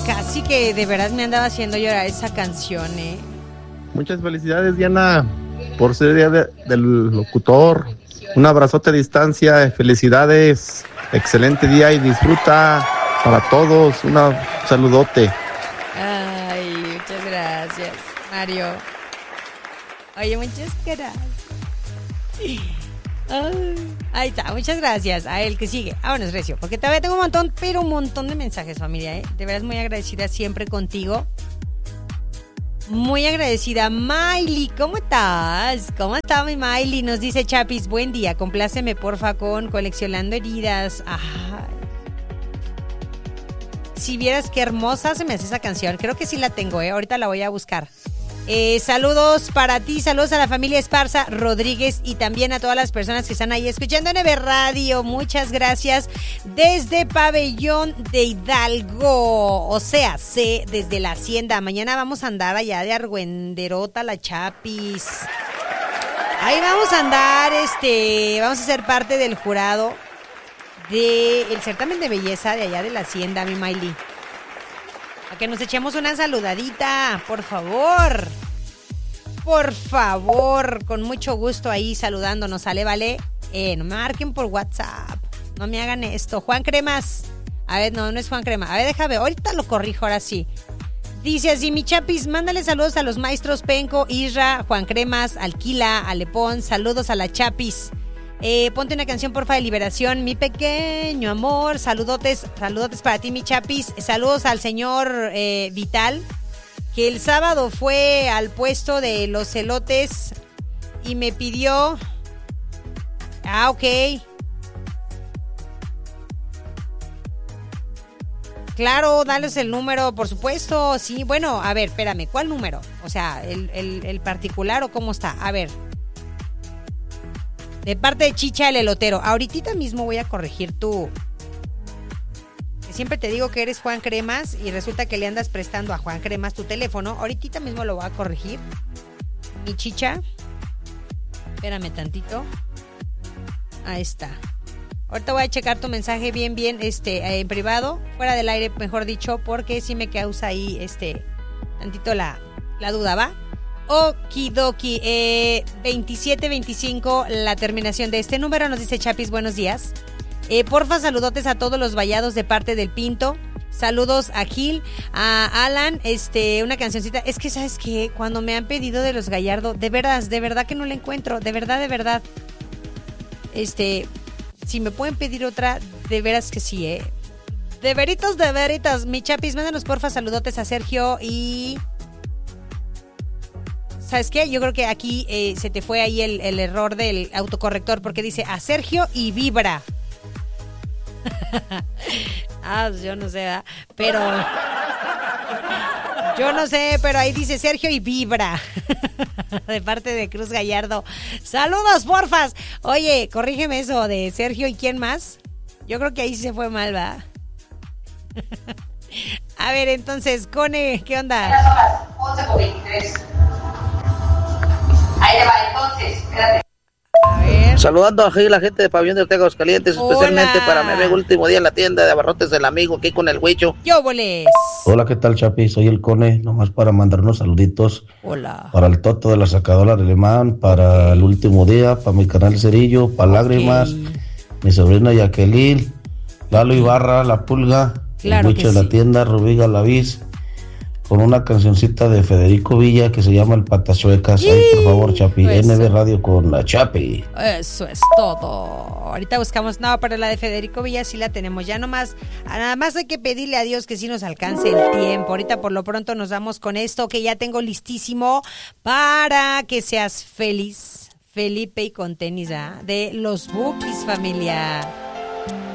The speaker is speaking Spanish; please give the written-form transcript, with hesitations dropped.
Casi que de veras me andaba haciendo llorar esa canción, ¿eh? Muchas felicidades, Diana, por ser día del locutor. Un abrazote a distancia, felicidades, excelente día y disfruta para todos. Un saludote. Ay, muchas gracias, Mario. Oye, muchas gracias. Ahí está, muchas gracias. A él que sigue. Vámonos, Recio, porque todavía tengo un montón, pero un montón de mensajes, familia, ¿eh? De verdad muy agradecida siempre contigo. Muy agradecida. Miley, ¿cómo estás? ¿Cómo está mi Miley? Nos dice Chapis, buen día, compláceme porfa con Coleccionando Heridas. Ay. Si vieras qué hermosa se me hace esa canción. Creo que sí la tengo, ahorita la voy a buscar. Saludos para ti, saludos a la familia Esparza Rodríguez y también a todas las personas que están ahí escuchando NB Radio. Muchas gracias desde Pabellón de Hidalgo, o sea, desde la Hacienda. Mañana vamos a andar allá de Argüenderota, la Chapis. Ahí vamos a andar, vamos a ser parte del jurado del certamen de belleza de allá de la Hacienda, mi Miley. A que nos echemos una saludadita, por favor. Por favor, con mucho gusto ahí saludándonos, ¿sale? ¿Vale? No me marquen por WhatsApp. No me hagan esto. Juan Cremas. A ver, no es Juan Crema. A ver, déjame. Ahorita lo corrijo, ahora sí. Dice así, mi Chapis, mándale saludos a los maestros Penco, Isra, Juan Cremas, Alquila, Alepón. Saludos a la Chapis. Ponte una canción porfa de Liberación, mi pequeño amor. Saludotes para ti, mi Chapis. Saludos al señor Vital, que el sábado fue al puesto de los elotes y me pidió. Ok. Claro, dales el número, por supuesto. Sí, bueno, a ver, espérame, ¿cuál número? O sea, el particular o cómo está. A ver. De parte de Chicha el elotero. Ahorita mismo voy a corregir tu... Siempre te digo que eres Juan Cremas y resulta que le andas prestando a Juan Cremas tu teléfono. Ahorita mismo lo voy a corregir. Mi Chicha. Espérame tantito. Ahí está. Ahorita voy a checar tu mensaje bien, en privado. Fuera del aire, mejor dicho, porque sí me causa ahí, tantito la duda, ¿va? Okidoki, 2725, la terminación de este número, nos dice Chapis, buenos días. Porfa, saludotes a todos los vallados de parte del Pinto. Saludos a Gil, a Alan, una cancioncita. Es que, ¿sabes qué? Cuando me han pedido de los Gallardo, de verdad que no la encuentro, de verdad. Si me pueden pedir otra, de veras que sí, De veritas, mi Chapis, mándanos porfa saludotes a Sergio y... ¿Sabes qué? Yo creo que aquí se te fue ahí el error del autocorrector porque dice a Sergio y Vibra. Yo no sé, ¿verdad? Pero... Yo no sé, pero ahí dice Sergio y Vibra. De parte de Cruz Gallardo. ¡Saludos, porfas! Oye, corrígeme eso de Sergio y ¿quién más? Yo creo que ahí se fue mal, ¿va? A ver, entonces, Cone, ¿qué onda? Ya son las 11:23. Ahí le va, entonces, espérate. A ver. Saludando a la gente de Pabellón de Ortega, Calientes, especialmente para mi amigo último día en la tienda de abarrotes del amigo aquí con el Huicho. ¡Yo boles! Hola, ¿qué tal, Chapi? Soy el Cone, nomás para mandar unos saluditos. Hola. Para el Toto de la Sacadora de Alemán, para el último día, para mi canal Cerillo, para Lágrimas, mi sobrina Jacqueline, Lalo Ibarra, La Pulga, claro, el Huicho de la tienda, Rubí Galaviz, con una cancioncita de Federico Villa que se llama El Patachuecas. Ahí, por favor, Chapi. Eso. NB Radio con la Chapi. Eso es todo. Ahorita buscamos, no, pero la de Federico Villa sí la tenemos. Ya nada más hay que pedirle a Dios que sí nos alcance el tiempo. Ahorita por lo pronto nos vamos con esto que ya tengo listísimo para que seas feliz, Felipe y con tenis, ¿ah? De los Bookies, familia.